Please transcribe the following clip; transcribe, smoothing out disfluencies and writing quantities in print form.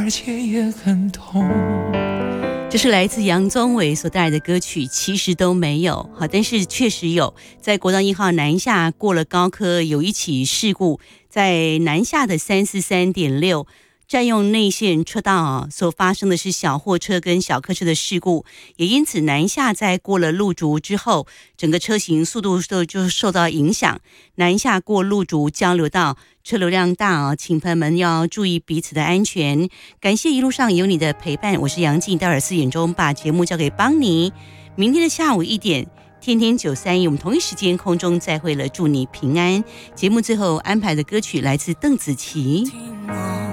而且也很痛。 这是来自杨宗纬所带来的歌曲，其实都没有好，但是确实有。在国道1号南下过了高科，有一起事故，在南下的343.6占用内线车道所发生的是小货车跟小客车的事故，也因此南下在过了路竹之后，整个车行速度就受到影响。南下过路竹交流道车流量大请朋友们要注意彼此的安全。感谢一路上有你的陪伴，我是杨静，到4点钟把节目交给邦尼。明天的下午1点，天天931，我们同一时间空中再会了，祝你平安。节目最后安排的歌曲来自邓紫棋。 听我